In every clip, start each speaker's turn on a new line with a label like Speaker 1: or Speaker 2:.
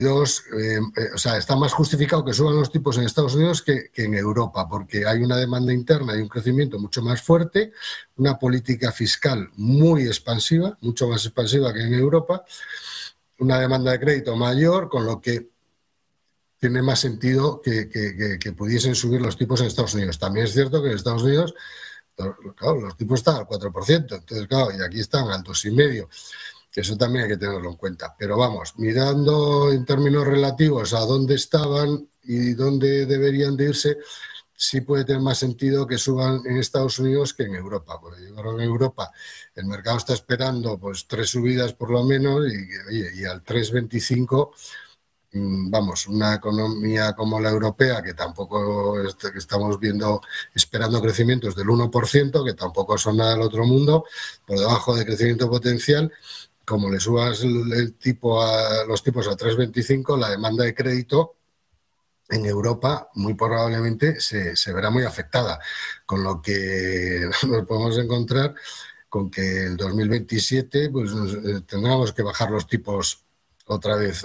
Speaker 1: O sea, está más justificado que suban los tipos en Estados Unidos que en Europa, porque hay una demanda interna y un crecimiento mucho más fuerte, una política fiscal muy expansiva, mucho más expansiva que en Europa, una demanda de crédito mayor, con lo que tiene más sentido que pudiesen subir los tipos en Estados Unidos. También es cierto que en Estados Unidos, claro, los tipos están al 4%, entonces, claro, y aquí están al 2,5%. Eso también hay que tenerlo en cuenta. Pero vamos, mirando en términos relativos a dónde estaban y dónde deberían de irse, sí puede tener más sentido que suban en Estados Unidos que en Europa. Porque yo creo que en Europa el mercado está esperando pues 3 subidas por lo menos y al 3,25, vamos, una economía como la europea, que tampoco que estamos viendo, esperando crecimientos del 1%, que tampoco son nada del otro mundo, por debajo de crecimiento potencial. Como le subas los tipos a 3,25, la demanda de crédito en Europa muy probablemente se verá muy afectada, con lo que nos podemos encontrar con que el 2027 pues, tendremos que bajar los tipos otra vez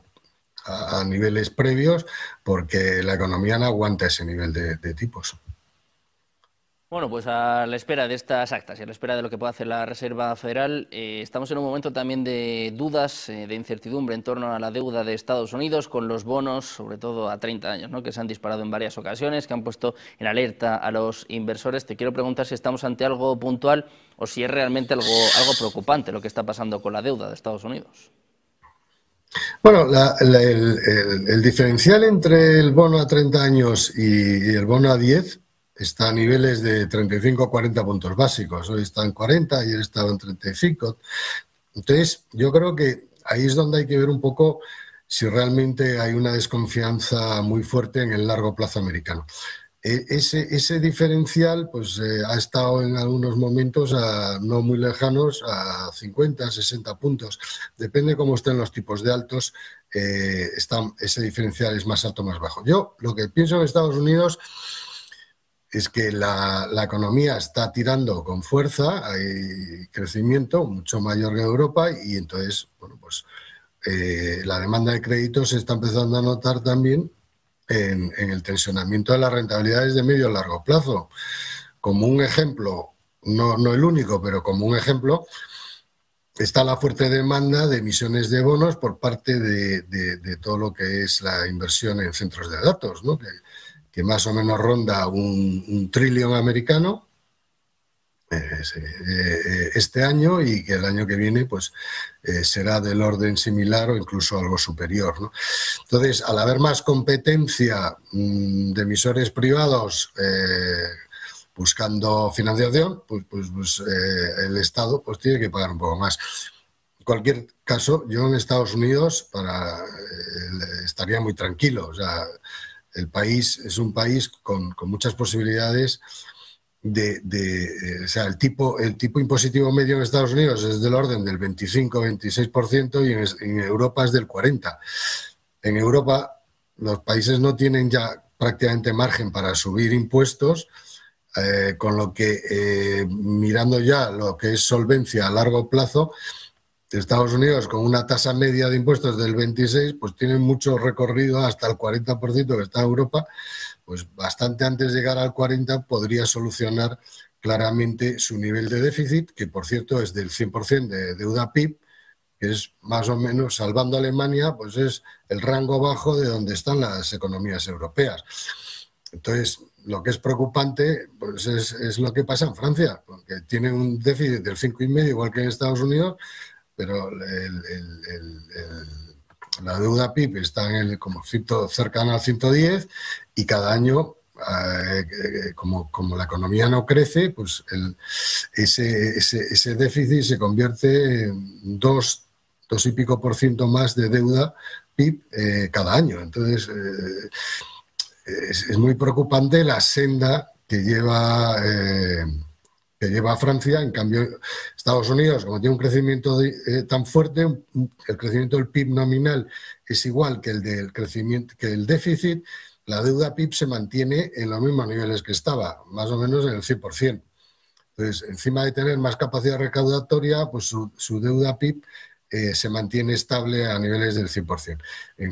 Speaker 1: a niveles previos, porque la economía no aguanta ese nivel de tipos.
Speaker 2: Bueno, pues a la espera de estas actas y a la espera de lo que pueda hacer la Reserva Federal, estamos en un momento también de dudas, de incertidumbre en torno a la deuda de Estados Unidos, con los bonos, sobre todo a 30 años, ¿no?, que se han disparado en varias ocasiones, que han puesto en alerta a los inversores. Te quiero preguntar si estamos ante algo puntual o si es realmente algo preocupante lo que está pasando con la deuda de Estados Unidos.
Speaker 1: Bueno, el diferencial entre el bono a 30 años y el bono a 10 está a niveles de 35 o 40 puntos básicos. Hoy está en 40, ayer estaba en 35. Entonces, yo creo que ahí es donde hay que ver un poco si realmente hay una desconfianza muy fuerte en el largo plazo americano. Ese diferencial pues ha estado en algunos momentos no muy lejanos a 50, 60 puntos. Depende cómo estén los tipos de altos, ese diferencial es más alto o más bajo. Yo lo que pienso en Estados Unidos es que la economía está tirando con fuerza, hay crecimiento mucho mayor que en Europa y entonces, bueno, pues la demanda de créditos se está empezando a notar también en el tensionamiento de las rentabilidades de medio y largo plazo. Como un ejemplo, no el único, pero como un ejemplo, está la fuerte demanda de emisiones de bonos por parte de todo lo que es la inversión en centros de datos, ¿no?, que más o menos ronda un trillón americano este año, y que el año que viene pues será del orden similar o incluso algo superior, ¿no? Entonces, al haber más competencia de emisores privados buscando financiación, pues el Estado pues tiene que pagar un poco más. En cualquier caso, yo en Estados Unidos estaría muy tranquilo. O sea, el país es un país con muchas posibilidades o sea, el tipo impositivo medio en Estados Unidos es del orden del 25-26% y en Europa es del 40%. En Europa los países no tienen ya prácticamente margen para subir impuestos, con lo que mirando ya lo que es solvencia a largo plazo, Estados Unidos, con una tasa media de impuestos del 26%, pues tiene mucho recorrido hasta el 40% que está en Europa. Pues bastante antes de llegar al 40% podría solucionar claramente su nivel de déficit, que por cierto es del 100% de deuda PIB, que es más o menos, salvando a Alemania, pues es el rango bajo de donde están las economías europeas. Entonces, lo que es preocupante pues es lo que pasa en Francia, porque tiene un déficit del 5,5%, igual que en Estados Unidos, pero la deuda PIB está como cercana al 110, y cada año, como la economía no crece, pues ese déficit se convierte en 2 y pico por ciento más de deuda PIB cada año. Entonces, es muy preocupante la senda que lleva Francia. En cambio, Estados Unidos, como tiene un crecimiento tan fuerte, el crecimiento del PIB nominal es igual que el del crecimiento, que el déficit, la deuda PIB se mantiene en los mismos niveles que estaba, más o menos en el 100%. Entonces, encima de tener más capacidad recaudatoria, pues su deuda PIB se mantiene estable a niveles del 100%. En